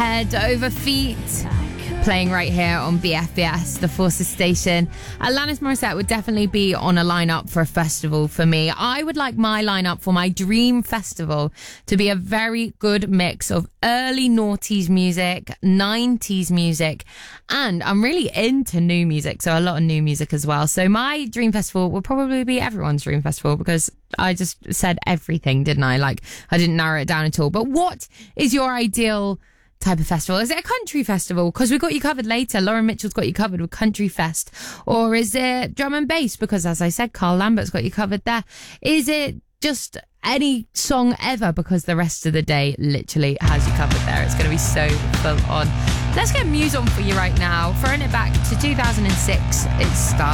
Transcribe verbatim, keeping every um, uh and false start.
Head Over Feet, playing right here on B F B S, the Forces station. Alanis Morissette would definitely be on a lineup for a festival for me. I would like my lineup for my dream festival to be a very good mix of early noughties music, nineties music, and I'm really into new music, so a lot of new music as well. So my dream festival will probably be everyone's dream festival, because I just said everything, didn't I? Like, I didn't narrow it down at all. But what is your ideal type of festival? Is it a country festival? Because we've got you covered later. Lauren Mitchell's got you covered with Country Fest. Or is it drum and bass? Because as I said, Carl Lambert's got you covered there. Is it just any song ever? Because the rest of the day literally has you covered there. It's going to be so full on. Let's get Muse on for you right now. Throwing it back to two thousand six. It's Star.